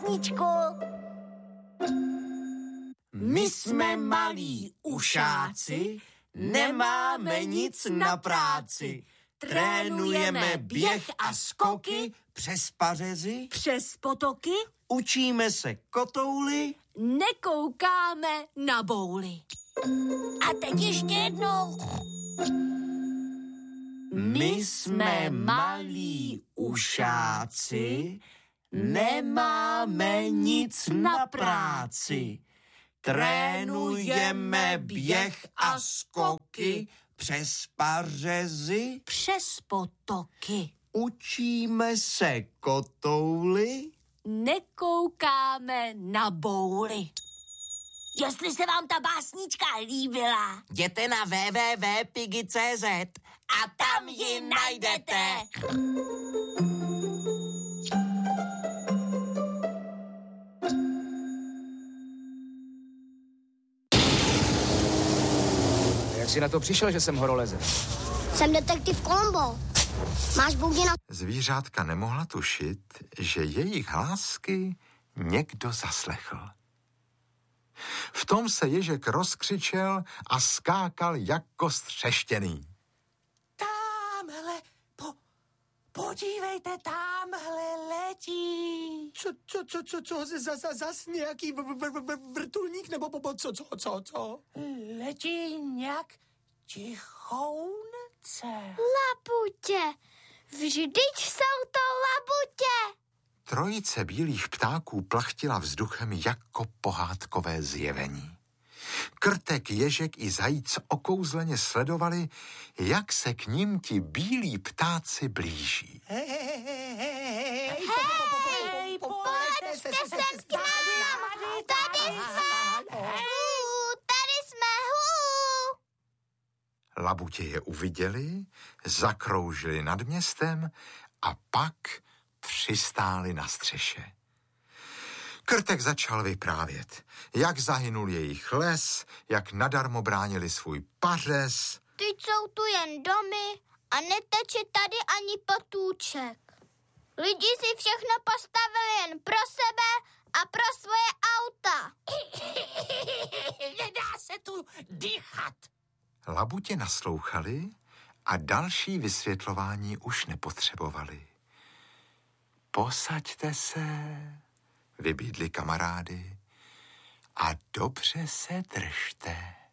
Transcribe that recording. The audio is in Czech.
básničku. My jsme malí ušáci, nemáme nic na práci. Trénujeme běh a skoky přes pařezy, Přes potoky učíme se kotouly. nekoukáme na bouly. A teď ještě jednou. My jsme malí ušáci, nemáme nic na práci. Trénujeme běh a skoky přes pařezy, Přes potoky učíme se kotouly. nekoukáme na bouly. Jestli se vám ta básnička líbila, Jděte na www.pigi.cz a tam ji najdete. Jak jsi na to přišel, že jsem horolezec? Jsem detektiv Columbo. Máš boudy na... Zvířátka nemohla tušit, že jejich hlásky někdo zaslechl. V tom se ježek rozkřičel a skákal jako střeštěný. Támhle, podívejte, támhle letí. Co, zas nějaký vrtulník, nebo co? Letí nějak tichounce. Labutě. Vždyť jsou to labutě. Trojice bílých ptáků plachtila vzduchem jako pohádkové zjevení. Krtek, ježek i zajíc okouzleně sledovali, jak se k ním ti bílí ptáci blíží. Hej, poleďte sem k nám. Tady jsme. Tady jsme. Labutě je uviděli, zakroužili nad městem a pak přistáli na střeše. Krtek začal vyprávět, jak zahynul jejich les, jak nadarmo bránili svůj pařez. Teď jsou tu jen domy a neteče tady ani potůček. Lidi si všechno postavili jen pro sebe a pro svoje auta. Nedá se tu dýchat. Labutě naslouchali a další vysvětlování už nepotřebovali. Posaďte se, vybídli kamarády, a dobře se držte.